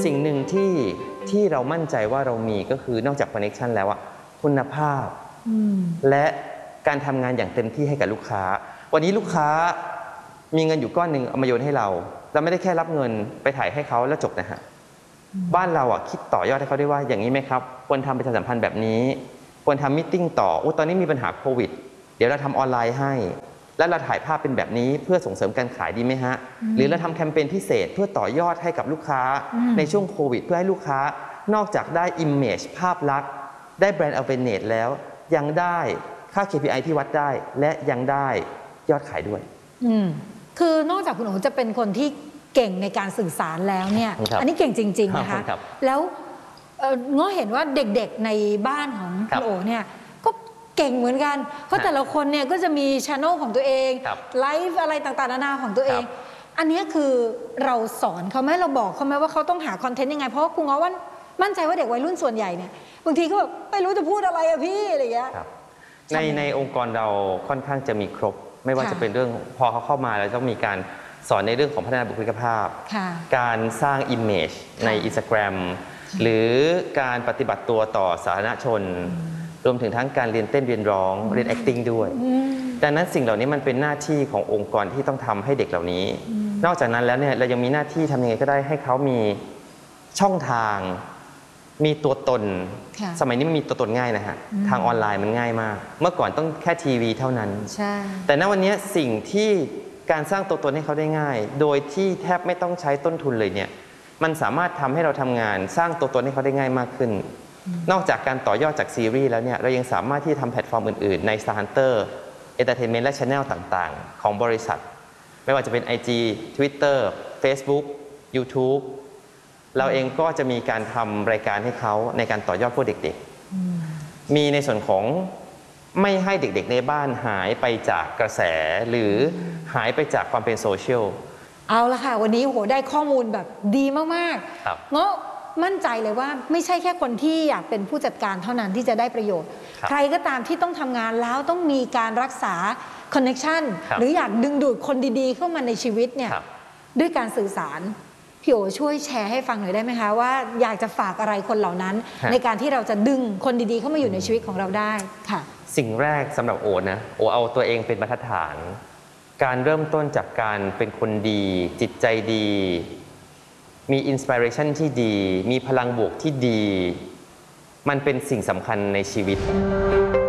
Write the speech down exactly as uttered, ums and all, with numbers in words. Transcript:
สิ่งหนึ่งที่ที่เรามั่นใจว่าเรามีก็คือนอกจากคอนเนคชันแล้วอะคุณภาพและการทำงานอย่างเต็มที่ให้กับลูกค้าวันนี้ลูกค้ามีเงินอยู่ก้อนหนึ่งเอามาโยนให้เราเราไม่ได้แค่รับเงินไปถ่ายให้เขาแล้วจบนะฮะบ้านเราอ่ะคิดต่อยอดให้เขาได้ว่าอย่างนี้ไหมครับควรทำประชาสัมพันธ์แบบนี้ควรทำมิทติ้งต่อโอ้ตอนนี้มีปัญหาโควิดเดี๋ยวเราทำออนไลน์ให้แล้วเราถ่ายภาพเป็นแบบนี้เพื่อส่งเสริมการขายดีไหมฮะหรือเราทำแคมเปญพิเศษเพื่อต่อยอดให้กับลูกค้าในช่วงโควิดเพื่อให้ลูกค้านอกจากได้อิมเมจภาพลักษณ์ได้แบรนด์ awareness แล้วยังได้ค่า เค พี ไอ ที่วัดได้และยังได้ยอดขายด้วยอืมคือนอกจากคุณโอ๋จะเป็นคนที่เก่งในการสื่อสารแล้วเนี่ยอันนี้เก่งจริงๆนะคะแล้วง้อเห็นว่าเด็กๆในบ้านของคุณโอ๋เนี่ยก็เก่งเหมือนกันเพราะแต่ละคนเนี่ยก็จะมีช anel ของตัวเองไลฟ์อะไรต่างๆนานาของตัวเองอันนี้คือเราสอนเขาไหมเราบอกเขาไหมว่าเขาต้องหาคอนเทนต์ยังไงเพราะคุณง้อว่ามั่นใจว่าเด็กวัยรุ่นส่วนใหญ่เนี่ยบางทีก็แบบไม่รู้จะพูดอะไรอะพี่อะไรอย่างเงี้ยในในองค์กรเราค่อนข้างจะมีครบไม่ว่าจะเป็นเรื่องพอเขาเข้ามาแล้วต้องมีการสอนในเรื่องของพัฒนาบุคลิกภาพการสร้าง image ใน Instagram หรือการปฏิบัติตัวต่อสาธารณชนรวมถึงทั้งการเรียนเต้นเรียนร้องเรียน acting ด้วยดังนั้นสิ่งเหล่านี้มันเป็นหน้าที่ขององค์กรที่ต้องทำให้เด็กเหล่านี้นอกจากนั้นแล้วเนี่ยเรายังมีหน้าที่ทำยังไงก็ได้ให้เขามีช่องทางมีตัวตนสมัยนี้มันมีตัวตนง่ายนะฮะทางออนไลน์มันง่ายมากเมื่อก่อนต้องแค่ทีวีเท่านั้นแต่ณวันนี้สิ่งที่การสร้างตัวตนให้เขาได้ง่ายโดยที่แทบไม่ต้องใช้ต้นทุนเลยเนี่ยมันสามารถทำให้เราทำงานสร้างตัวตนให้เขาได้ง่ายมากขึ้นนอกจากการต่อยอดจากซีรีส์แล้วเนี่ยเรายังสามารถที่จะทำแพลตฟอร์มอื่นๆใน Star Hunter Entertainment และ Channel ต่างๆของบริษัทไม่ว่าจะเป็น ไอ จี Twitter Facebook YouTube เราเองก็จะมีการทำรายการให้เขาในการต่อยอดพวกเด็กๆมีในส่วนของไม่ให้เด็กๆในบ้านหายไปจากกระแสหรือหายไปจากความเป็นโซเชียลเอาละค่ะวันนี้โหได้ข้อมูลแบบดีมากๆเนาะมั่นใจเลยว่าไม่ใช่แค่คนที่อยากเป็นผู้จัดการเท่านั้นที่จะได้ประโยชน์ใครก็ตามที่ต้องทำงานแล้วต้องมีการรักษาคอนเนคชันหรืออยากดึงดูดคนดีๆเข้ามาในชีวิตเนี่ยด้วยการสื่อสารพี่โอช่วยแชร์ให้ฟังหน่อยได้ไหมคะว่าอยากจะฝากอะไรคนเหล่านั้นในการที่เราจะดึงคนดีๆเข้ามาอยู่ในชีวิตของเราได้ค่ะสิ่งแรกสำหรับโอนะโอเอาตัวเองเป็นบรรทัดฐานการเริ่มต้นจากการเป็นคนดีจิตใจดีมีอินสปิเรชันที่ดีมีพลังบวกที่ดีมันเป็นสิ่งสำคัญในชีวิต